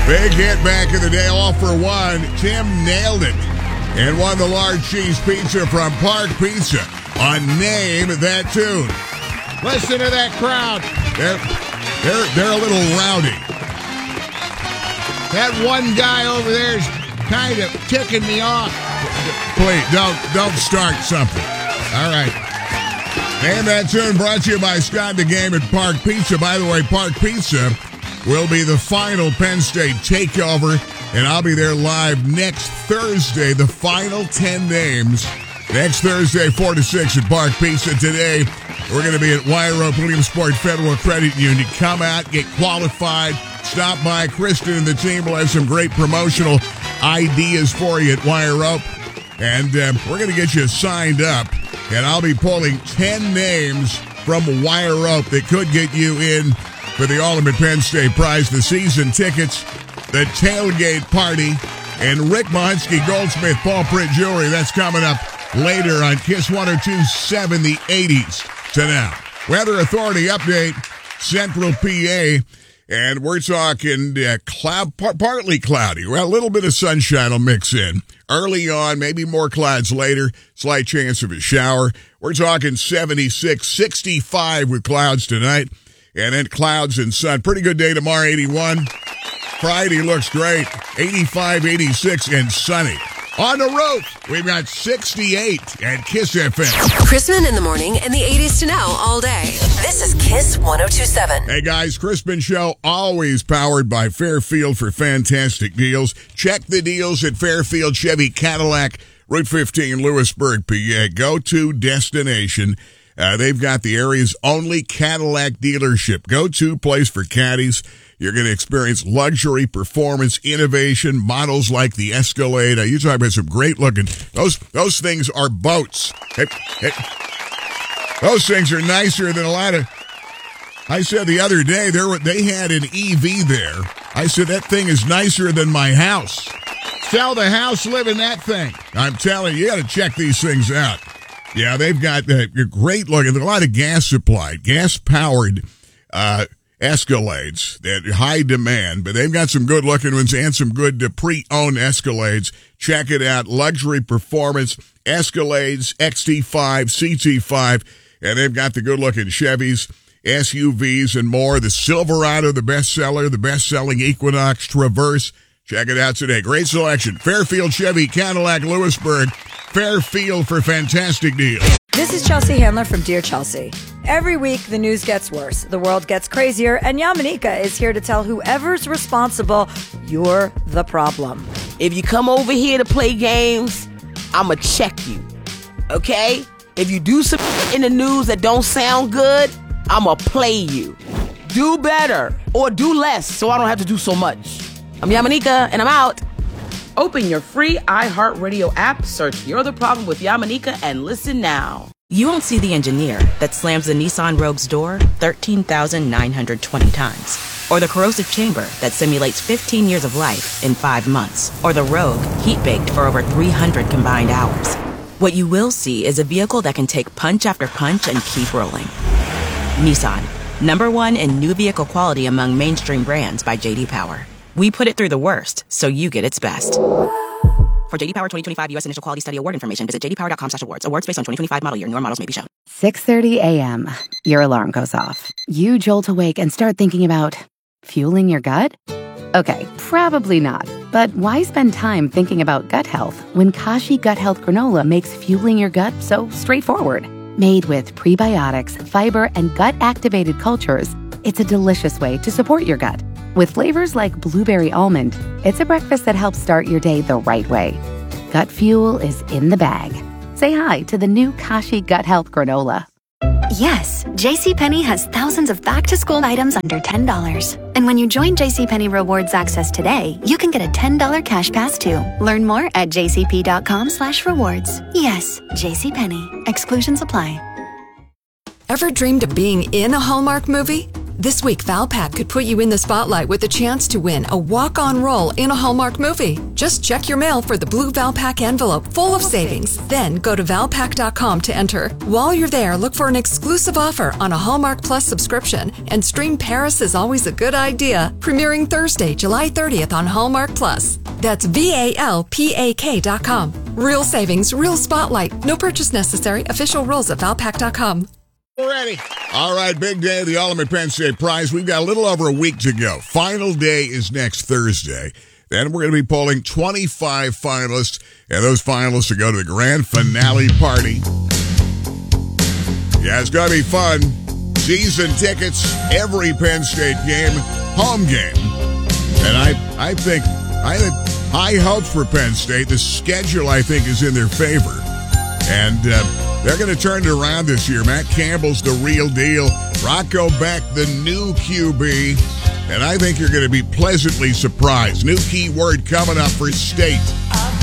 Big hit back in the day, all for one. Tim nailed it and won the large cheese pizza from Park Pizza on Name That Tune. Listen to that crowd. They're a little rowdy. That one guy over there is kind of ticking me off. Please, don't start something. All right. Name That Tune brought to you by Scott the Game at Park Pizza. By the way, Park Pizza will be the final Penn State takeover, and I'll be there live next Thursday, the final 10 names. Next Thursday, 4 to 6 at Park Pizza. Today, we're going to be at Wire Rope Williamsport Federal Credit Union. Come out, get qualified, stop by. Kristen and the team will have some great promotional ideas for you at Wire Rope. And we're going to get you signed up, and I'll be pulling 10 names from Wire Rope that could get you in for the Ultimate Penn State Prize, the season tickets, the tailgate party, and Rick Mahunsky Goldsmith Paul Print Jewelry. That's coming up later on KISS 102.7, the 80s to now. Weather Authority update, Central PA, and we're talking partly cloudy. Well, a little bit of sunshine will mix in. Early on, maybe more clouds later, slight chance of a shower. We're talking 76, 65 with clouds tonight. And then clouds and sun. Pretty good day tomorrow, 81. Friday looks great. 85, 86, and sunny. On the roof, we've got 68 at KISS FM. Crispin in the morning and the 80s to now all day. This is KISS 102.7. Hey guys, Crispin Show always powered by Fairfield for fantastic deals. Check the deals at Fairfield Chevy Cadillac, Route 15, Lewisburg, PA. Go-to destination. They've got the area's only Cadillac dealership. Go-to place for caddies. You're going to experience luxury, performance, innovation, models like the Escalade. You talk about some great looking. Those things are boats. Those things are nicer than a lot of. I said the other day they had an EV there. I said that thing is nicer than my house. Sell the house, live in that thing. I'm telling you, you got to check these things out. Yeah, they've got great looking. There's a lot of gas supplied, gas-powered Escalades that high demand, but they've got some good looking ones and some good pre-owned Escalades. Check it out. Luxury performance, Escalades, XT5, CT5, and they've got the good looking Chevys, SUVs, and more. The Silverado, the bestseller, the best-selling Equinox, Traverse. Check it out today. Great selection. Fairfield Chevy, Cadillac, Lewisburg. Fairfield for fantastic deals. This is Chelsea Handler from Dear Chelsea. Every week, the news gets worse, the world gets crazier, and Yamanika is here to tell whoever's responsible, you're the problem. If you come over here to play games, I'ma check you, okay? If you do some in the news that don't sound good, I'ma play you. Do better or do less so I don't have to do so much. I'm Yamanika, and I'm out. Open your free iHeartRadio app, search You're the Problem with Yamanika, and listen now. You won't see the engineer that slams the Nissan Rogue's door 13,920 times. Or the corrosive chamber that simulates 15 years of life in 5 months. Or the Rogue heat-baked for over 300 combined hours. What you will see is a vehicle that can take punch after punch and keep rolling. Nissan, #1 in new vehicle quality among mainstream brands by J.D. Power. We put it through the worst, so you get its best. For J.D. Power 2025 U.S. Initial Quality Study Award information, visit jdpower.com/awards. Awards based on 2025 model year. Newer models may be shown. 6:30 a.m. Your alarm goes off. You jolt awake and start thinking about fueling your gut? Okay, probably not. But why spend time thinking about gut health when Kashi Gut Health Granola makes fueling your gut so straightforward? Made with prebiotics, fiber, and gut-activated cultures, it's a delicious way to support your gut. With flavors like blueberry almond, it's a breakfast that helps start your day the right way. Gut fuel is in the bag. Say hi to the new Kashi Gut Health Granola. Yes, JCPenney has thousands of back-to-school items under $10. And when you join JCPenney Rewards Access today, you can get a $10 cash pass too. Learn more at jcp.com/rewards. Yes, JCPenney. Exclusions apply. Ever dreamed of being in a Hallmark movie? This week, Valpak could put you in the spotlight with a chance to win a walk-on role in a Hallmark movie. Just check your mail for the blue Valpak envelope full of savings. Then go to Valpak.com to enter. While you're there, look for an exclusive offer on a Hallmark Plus subscription and stream Paris is Always a Good Idea, premiering Thursday, July 30th on Hallmark Plus. That's VALPAK.com. Real savings, real spotlight. No purchase necessary. Official rules at Valpak.com. Ready. All right, big day of the Ultimate Penn State Prize. We've got a little over a week to go. Final day is next Thursday. Then we're going to be polling 25 finalists, and those finalists will go to the grand finale party. Yeah, it's going to be fun. Season tickets, every Penn State game, home game. And I think high hopes for Penn State. The schedule, I think, is in their favor. And they're going to turn it around this year. Matt Campbell's the real deal. Rocco Beck, the new QB. And I think you're going to be pleasantly surprised. New keyword coming up for State.